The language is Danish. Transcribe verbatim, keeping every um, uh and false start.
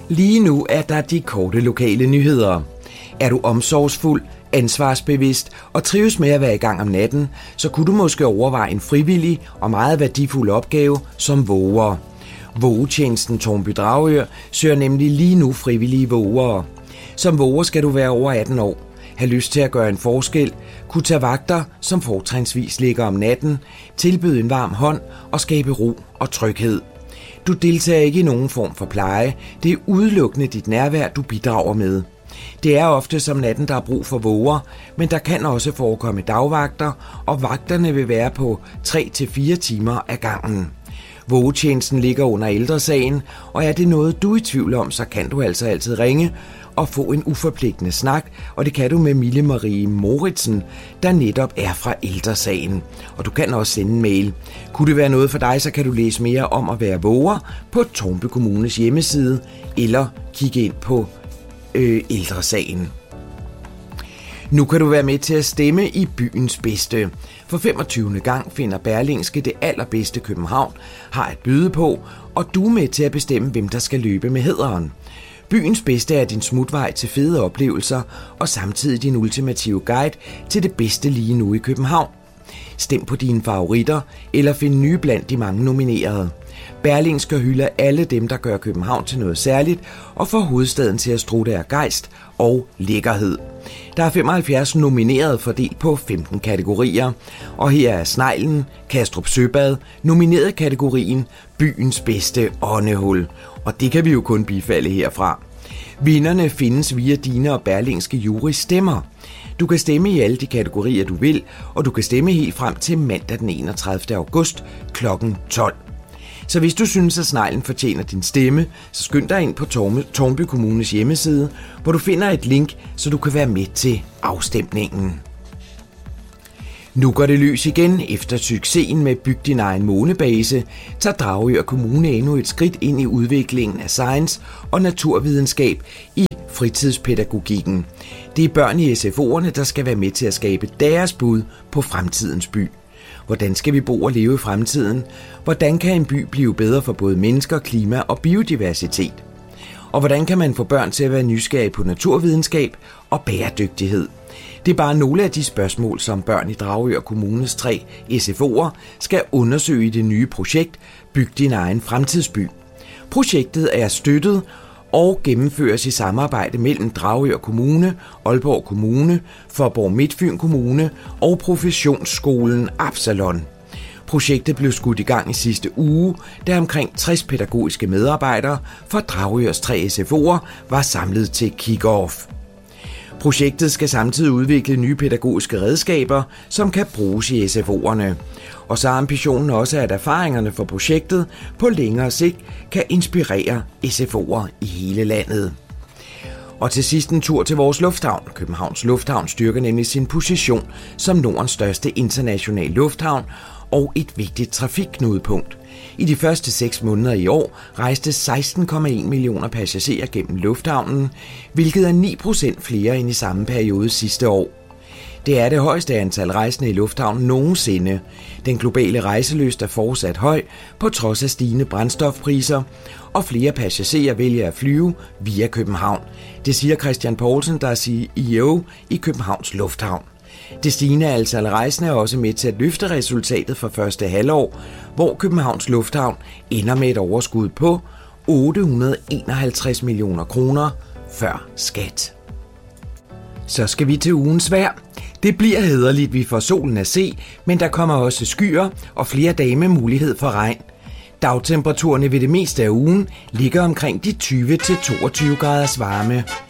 Lige nu er der de korte lokale nyheder. Er du omsorgsfuld, ansvarsbevidst og trives med at være i gang om natten, så kunne du måske overveje en frivillig og meget værdifuld opgave som våger. Vågetjenesten Tårnby-Dragør søger nemlig lige nu frivillige vågere. Som våger skal du være over atten år, have lyst til at gøre en forskel, kunne tage vagter, som fortrinsvis ligger om natten, tilbyde en varm hånd og skabe ro og tryghed. Du deltager ikke i nogen form for pleje. Det er udelukkende dit nærvær, du bidrager med. Det er ofte som natten, der er brug for våger, men der kan også forekomme dagvagter, og vagterne vil være på tre til fire timer ad gangen. Vågetjenesten ligger under Ældre Sagen, og er det noget, du er i tvivl om, så kan du altså altid ringe og få en uforpligtende snak, og det kan du med Mille Marie Moritsen, der netop er fra Ældre Sagen. Og du kan også sende en mail. Kunne det være noget for dig, så kan du læse mere om at være våger på Tårnby Kommunes hjemmeside, eller kigge ind på øh, Ældre Sagen. Nu kan du være med til at stemme i byens bedste. For femogtyvende gang finder Berlingske det allerbedste København har at byde på, og du er med til at bestemme, hvem der skal løbe med hæderen. Byens bedste er din smutvej til fede oplevelser og samtidig din ultimative guide til det bedste lige nu i København. Stem på dine favoritter eller find nye blandt de mange nominerede. Berlingske hylder alle dem, der gør København til noget særligt og får hovedstaden til at strutte af gejst og lækkerhed. Der er femoghalvfjerds nominerede fordelt på femten kategorier, og her er Sneglen, Kastrup Søbad, nomineret kategorien Byens bedste åndehul. Og det kan vi jo kun bifalde herfra. Vinderne findes via dine og Berlingske jury stemmer. Du kan stemme i alle de kategorier, du vil, og du kan stemme helt frem til mandag den enogtredivte august klokken tolv. Så hvis du synes, at Sneglen fortjener din stemme, så skynd dig ind på Tårnby Kommunes hjemmeside, hvor du finder et link, så du kan være med til afstemningen. Nu går det løs igen. Efter succesen med Byg din egen månebase, tager Dragør Kommune endnu et skridt ind i udviklingen af science og naturvidenskab i fritidspædagogikken. Det er børn i S F O'erne, der skal være med til at skabe deres bud på fremtidens by. Hvordan skal vi bo og leve i fremtiden? Hvordan kan en by blive bedre for både mennesker, klima og biodiversitet? Og hvordan kan man få børn til at være nysgerrige på naturvidenskab og bæredygtighed? Det er bare nogle af de spørgsmål, som børn i Dragør Kommunes tre S F O'er skal undersøge i det nye projekt Byg din egen fremtidsby. Projektet er støttet og gennemføres i samarbejde mellem Dragør Kommune, Aalborg Kommune, Faaborg Midtfyn Kommune og Professionsskolen Absalon. Projektet blev skudt i gang i sidste uge, da omkring tres pædagogiske medarbejdere fra Dragørs tre S F O'er var samlet til kick-off. Projektet skal samtidig udvikle nye pædagogiske redskaber, som kan bruges i S F O'erne. Og så er ambitionen også, at erfaringerne fra projektet på længere sigt kan inspirere S F O'er i hele landet. Og til sidst en tur til vores lufthavn. Københavns Lufthavn styrker nemlig sin position som Nordens største internationale lufthavn og et vigtigt trafikknudepunkt. I de første seks måneder i år rejste seksten komma en millioner passagerer gennem lufthavnen, hvilket er ni procent flere end i samme periode sidste år. Det er det højeste antal rejsende i lufthavnen nogensinde. Den globale rejselyst er fortsat høj, på trods af stigende brændstofpriser, og flere passagerer vælger at flyve via København. Det siger Christian Poulsen, der er C E O i Københavns Lufthavn. Det stigende antal rejsende er også med til at løfte resultatet for første halvår, hvor Københavns Lufthavn ender med et overskud på otte hundrede enoghalvtreds millioner kroner før skat. Så skal vi til ugens vejr. Det bliver hæderligt, vi får solen at se, men der kommer også skyer og flere dage med mulighed for regn. Dagtemperaturerne ved det meste af ugen ligger omkring de tyve til toogtyve graders varme.